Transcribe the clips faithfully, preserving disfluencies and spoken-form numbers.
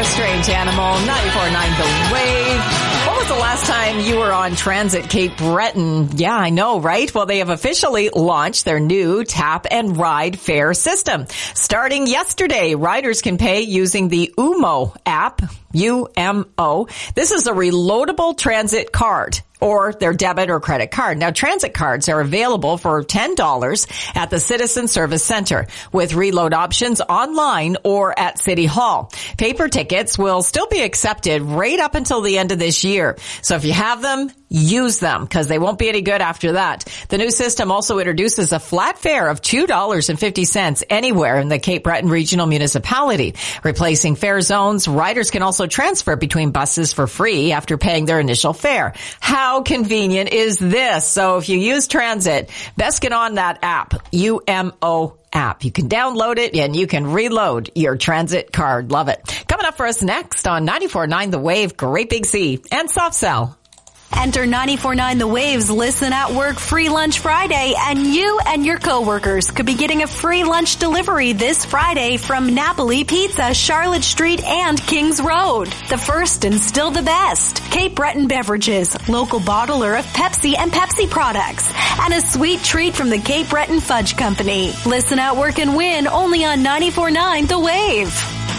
a strange animal. ninety-four point nine The Wave. What was the last time you were on Transit Cape Breton? Yeah, I know, right? Well, they have officially launched their new tap and ride fare system. Starting yesterday, riders can pay using the U M O app, U M O. This is a reloadable transit card, or their debit or credit card. Now, transit cards are available for ten dollars at the Citizen Service Center, with reload options online or at City Hall. Paper tickets will still be accepted right up until the end of this year. So if you have them, use them, because they won't be any good after that. The new system also introduces a flat fare of two dollars and fifty cents anywhere in the Cape Breton Regional Municipality. Replacing fare zones, riders can also transfer between buses for free after paying their initial fare. How convenient is this? So if you use transit, best get on that app, U M O app. You can download it and you can reload your transit card. Love it. Coming up for us next on ninety-four point nine The Wave, Great Big Sea and Soft Cell. Enter ninety-four point nine The Wave's Listen at Work Free Lunch Friday, and you and your coworkers could be getting a free lunch delivery this Friday from Napoli Pizza, Charlotte Street and Kings Road. The first and still the best. Cape Breton Beverages, local bottler of Pepsi and Pepsi products, and a sweet treat from the Cape Breton Fudge Company. Listen at Work and win only on ninety-four point nine The Wave.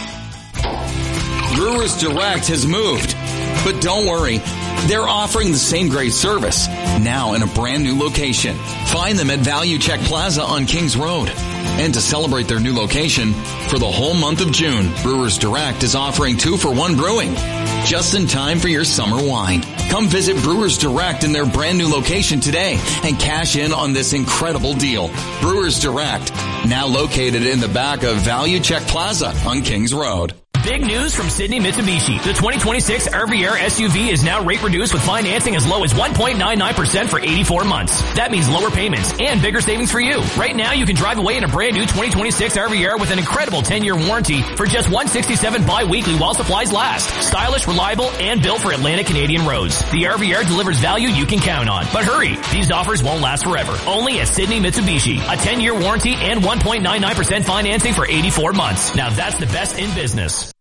Brewers Direct has moved, but don't worry. They're offering the same great service, now in a brand new location. Find them at Value Check Plaza on Kings Road. And to celebrate their new location, for the whole month of June, Brewers Direct is offering two for one brewing, just in time for your summer wine. Come visit Brewers Direct in their brand new location today and cash in on this incredible deal. Brewers Direct, now located in the back of Value Check Plaza on Kings Road. Big news from Sydney Mitsubishi. The twenty twenty-six Riviera S U V is now rate reduced with financing as low as one point nine nine percent for eighty-four months. That means lower payments and bigger savings for you. Right now, you can drive away in a brand new twenty twenty-six Riviera with an incredible ten-year warranty for just one hundred sixty-seven dollars bi-weekly while supplies last. Stylish, reliable, and built for Atlantic Canadian roads. The Riviera delivers value you can count on. But hurry, these offers won't last forever. Only at Sydney Mitsubishi. A ten-year warranty and one point nine nine percent financing for eighty-four months. Now that's the best in business.